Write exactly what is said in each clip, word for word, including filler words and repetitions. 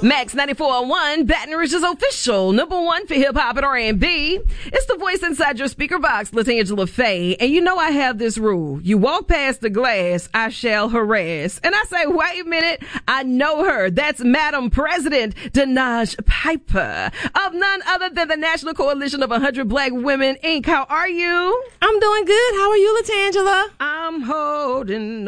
Max ninety-four point one, Baton Rouge's official number one for hip-hop and R and B. It's the voice inside your speaker box, LaTangela Faye. And you know I have this rule. You walk past the glass, I shall harass. And I say, wait a minute, I know her. That's Madam President Denaj Piper of none other than the National Coalition of one hundred Black Women, Incorporated. How are you? I'm doing good. How are you, LaTangela? I'm holding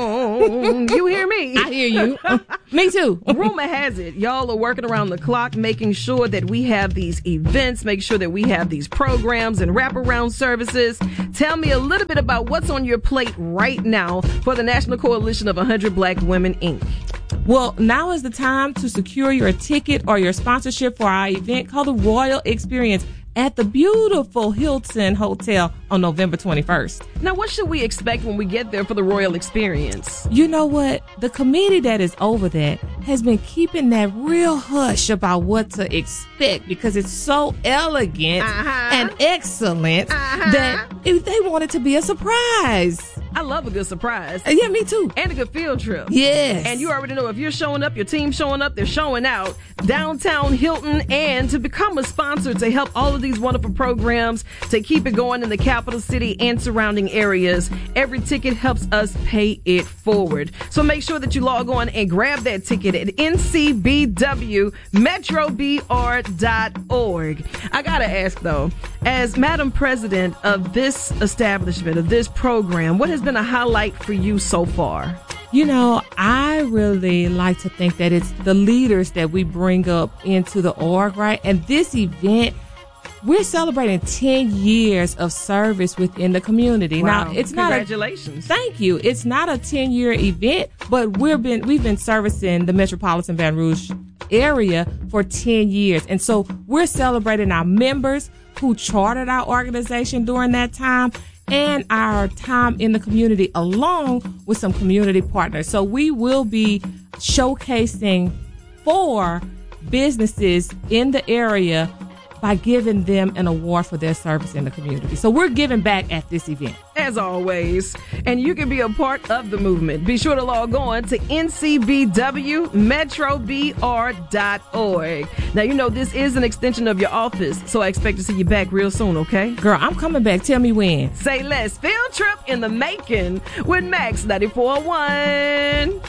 on. You hear me? I hear you. Me too. Rumor has it, y'all are working around the clock, making sure that we have these events, make sure that we have these programs and wraparound services. Tell me a little bit about what's on your plate right now for the National Coalition of one hundred Black Women, Incorporated. Well, now is the time to secure your ticket or your sponsorship for our event called the Royal Experience at the beautiful Hilton Hotel on November twenty-first. Now, what should we expect when we get there for the Royal Experience? You know what? The committee that is over that has been keeping that real hush about what to expect because it's so elegant uh-huh. and excellent uh-huh. that if they want it to be a surprise. I love a good surprise. Uh, yeah, me too. And a good field trip. Yes. And you already know if you're showing up, your team's showing up, they're showing out. Downtown Hilton, and to become a sponsor to help all of these wonderful programs to keep it going in the capital city and surrounding areas. Every ticket helps us pay it forward. So make sure that you log on and grab that ticket at N C B W metro B R dot org. I gotta ask though, as Madam President of this establishment, of this program, what has been a highlight for you so far? You know, I really like to think that it's the leaders that we bring up into the org, right? And this event, we're celebrating ten years of service within the community. Wow. Now, it's Congratulations. not a, thank you. It's not a ten-year event, but we've been we've been servicing the metropolitan Baton Rouge area for ten years. And so we're celebrating our members who chartered our organization during that time and our time in the community along with some community partners. So we will be showcasing four businesses in the area by giving them an award for their service in the community. So we're giving back at this event. As always. And you can be a part of the movement. Be sure to log on to N C B W metro B R dot org. Now, you know, this is an extension of your office, so I expect to see you back real soon, okay? Girl, I'm coming back. Tell me when. Say less. Field trip in the making with Max ninety-four point one.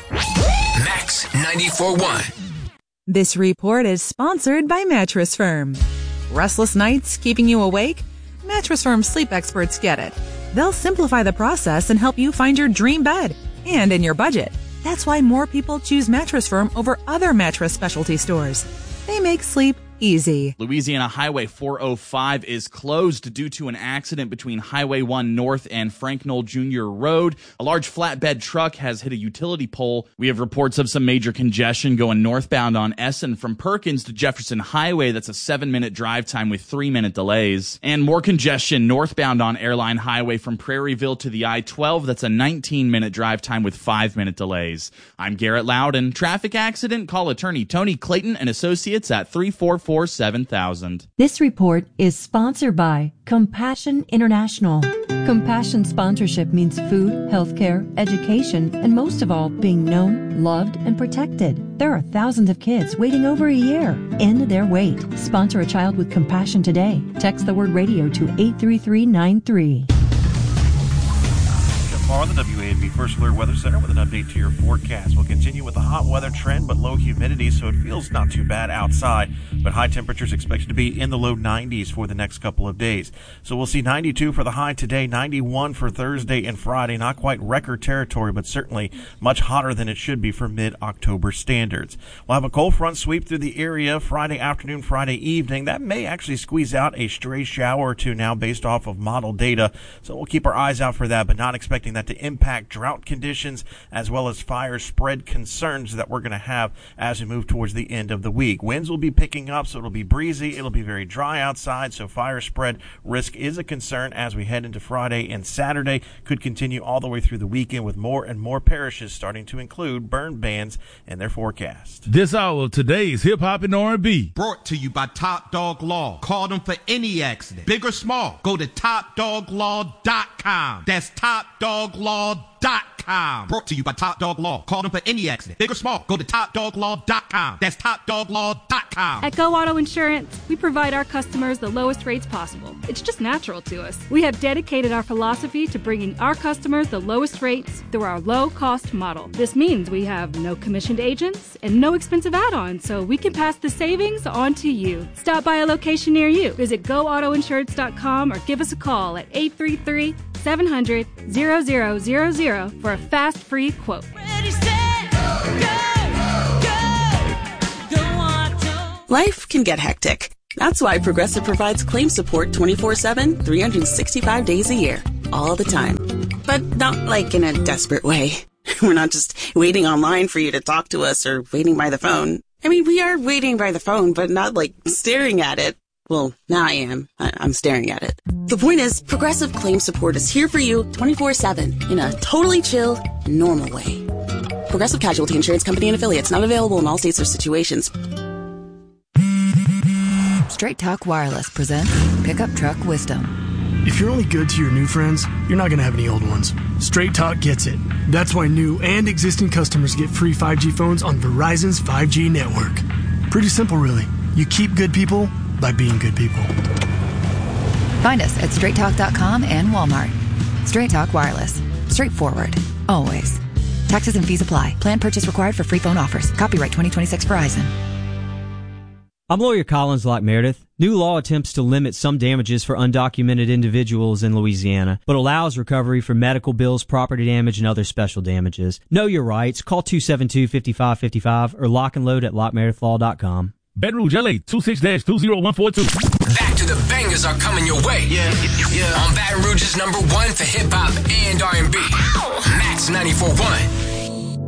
Max ninety-four point one. This report is sponsored by Mattress Firm. Restless nights keeping you awake? Mattress Firm sleep experts get it. They'll simplify the process and help you find your dream bed and in your budget. That's why more people choose Mattress Firm over other mattress specialty stores. They make sleep easy. Louisiana Highway four oh five is closed due to an accident between Highway one North and Frank Knoll Junior Road. A large flatbed truck has hit a utility pole. We have reports of some major congestion going northbound on Essen from Perkins to Jefferson Highway. That's a seven-minute drive time with three-minute delays. And more congestion northbound on Airline Highway from Prairieville to the I twelve. That's a nineteen-minute drive time with five-minute delays. I'm Garrett Loudon. Traffic accident? Call attorney Tony Clayton and Associates at three four four seven thousand. This report is sponsored by Compassion International. Compassion sponsorship means food, healthcare, education, and most of all, being known, loved, and protected. There are thousands of kids waiting over a year. End their wait. Sponsor a child with compassion today. Text the word radio to eight three three nine three. Tomorrow, the W A N B First Alert Weather Center with an update to your forecast. We'll continue with the hot weather trend, but low humidity, so it feels not too bad outside. But high temperatures expected to be in the low nineties for the next couple of days. So we'll see ninety-two for the high today, ninety-one for Thursday and Friday. Not quite record territory, but certainly much hotter than it should be for mid-October standards. We'll have a cold front sweep through the area Friday afternoon, Friday evening. That may actually squeeze out a stray shower or two now based off of model data. So we'll keep our eyes out for that, but not expecting that to impact drought conditions as well as fire spread concerns that we're going to have as we move towards the end of the week. Winds will be picking up, so it'll be breezy. It'll be very dry outside, so fire spread risk is a concern as we head into Friday and Saturday. Could continue all the way through the weekend with more and more parishes starting to include burn bans in their forecast. This hour of today's Hip Hop and R and B. Brought to you by Top Dog Law. Call them for any accident, big or small. Go to top dog law dot com. That's Top Dog dog law dot com. Brought to you by Top Dog Law. Call them for any accident, big or small. Go to top dog law dot com. That's top dog law dot com. At Go Auto Insurance, we provide our customers the lowest rates possible. It's just natural to us. We have dedicated our philosophy to bringing our customers the lowest rates through our low-cost model. This means we have no commissioned agents and no expensive add-ons, so we can pass the savings on to you. Stop by a location near you. Visit go auto insurance dot com or give us a call at eight three three, seven hundred, zero zero zero zero for a fast, free quote. Ready, set, go, go, go Auto. Life can get hectic. That's why Progressive provides claim support twenty-four seven, three hundred sixty-five days a year, all the time. But not like in a desperate way. We're not just waiting online for you to talk to us or waiting by the phone. I mean, we are waiting by the phone, but not like staring at it. Well, now I am. I- I'm staring at it. The point is, Progressive Claim Support is here for you twenty-four seven in a totally chill, normal way. Progressive Casualty Insurance Company and Affiliates, not available in all states or situations. Straight Talk Wireless presents Pickup Truck Wisdom. If you're only good to your new friends, you're not going to have any old ones. Straight Talk gets it. That's why new and existing customers get free five G phones on Verizon's five G network. Pretty simple, really. You keep good people by being good people. Find us at straight talk dot com and Walmart. Straight Talk Wireless. Straightforward. Always. Taxes and fees apply. Plan purchase required for free phone offers. Copyright twenty twenty-six Verizon. I'm lawyer Collins Locke Meredith. New law attempts to limit some damages for undocumented individuals in Louisiana, but allows recovery for medical bills, property damage, and other special damages. Know your rights. Call two seven two, five five five five or lock and load at lock meredith law dot com. Baton Rouge, L A, two six two zero one four two. Back to the bangers are coming your way. Yeah, yeah. On Baton Rouge's number one for hip hop and R and B. Max ninety-four point one.